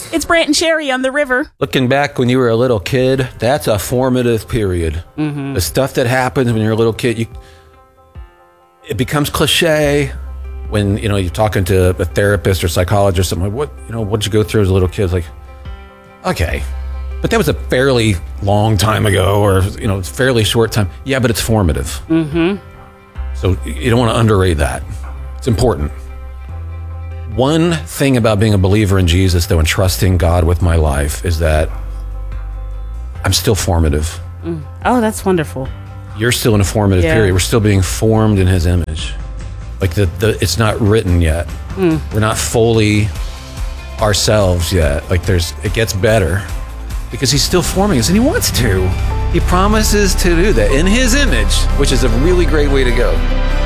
It's Brant and Sherry on the river. Looking back when you were a little kid, that's a formative period. Mm-hmm. The stuff that happens when you're a little kid, it becomes cliche when you're talking to a therapist or psychologist or something. What'd you go through as a little kid? It's like, okay, but that was a fairly long time ago, or fairly short time. Yeah, but it's formative. Mm-hmm. So you don't want to underrate that. It's important. One thing about being a believer in Jesus, though, and trusting God with my life is that I'm still formative. Oh, that's wonderful. You're still in a formative period. We're still being formed in His image. Like it's not written yet. We're not fully ourselves yet. Like it gets better because He's still forming us, and He wants to. He promises to do that in His image, which is a really great way to go.